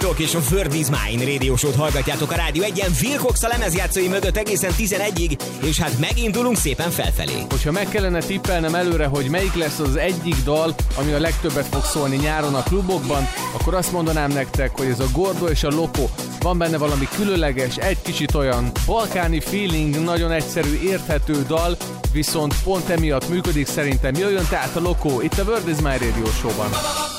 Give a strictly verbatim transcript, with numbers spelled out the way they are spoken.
vagytok, és a Word is Mine Radio Show-t hallgatjátok a Rádió egyen, Wilcox a lemezjátszói mögött egészen tizenegyig, és hát megindulunk szépen felfelé. Hogyha meg kellene tippelnem előre, hogy melyik lesz az egyik dal, ami a legtöbbet fog szólni nyáron a klubokban, akkor azt mondanám nektek, hogy ez a Gordo és a Loco. Van benne valami különleges, egy kicsit olyan balkáni feeling, nagyon egyszerű, érthető dal, viszont pont emiatt működik szerintem. Jöjjön tehát a Loco itt a Word is Mine Radio Show-ban.